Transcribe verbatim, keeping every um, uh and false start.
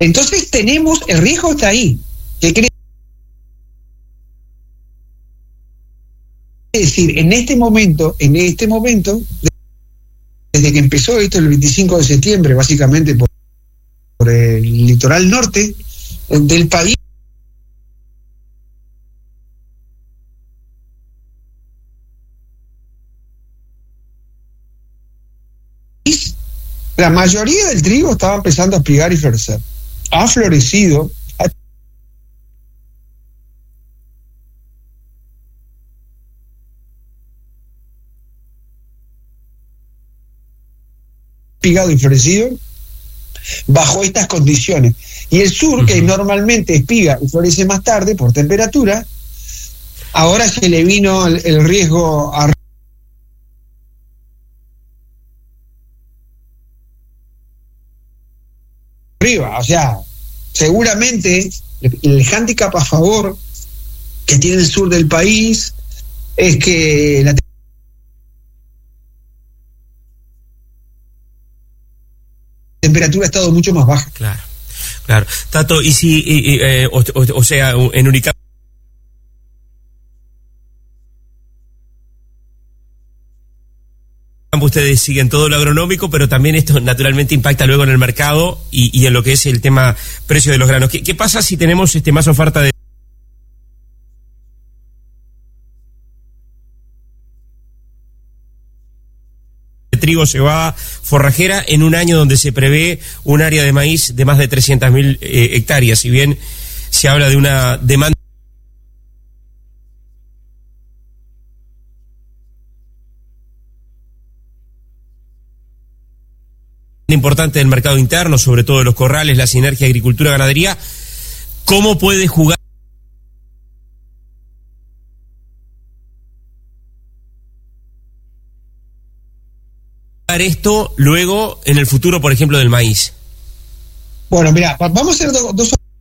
Entonces tenemos, el riesgo está ahí. ¿Qué quiere decir? En este momento, en este momento, desde que empezó esto el veinticinco de septiembre, básicamente por, por el litoral norte del país, la mayoría del trigo estaba empezando a espigar y florecer. Ha florecido, ha espigado y florecido bajo estas condiciones. Y el sur, uh-huh. que normalmente espiga y florece más tarde por temperatura, ahora se le vino el, el riesgo a arriba. O sea, seguramente el, el hándicap a favor que tiene el sur del país es que la temperatura ha estado mucho más baja. Claro, claro. Tato, y si, y, y, eh, o, o, o sea, en Unicamp ustedes siguen todo lo agronómico, pero también esto naturalmente impacta luego en el mercado y, y en lo que es el tema precio de los granos. ¿Qué, qué pasa si tenemos este más oferta de trigo, cebada, forrajera en un año donde se prevé un área de maíz de más de trescientas mil eh, hectáreas? Si bien se habla de una demanda importante del mercado interno, sobre todo de los corrales, la sinergia agricultura-ganadería, ¿cómo puede jugar esto luego en el futuro, por ejemplo, del maíz? Bueno, mira, vamos a hacer do- dos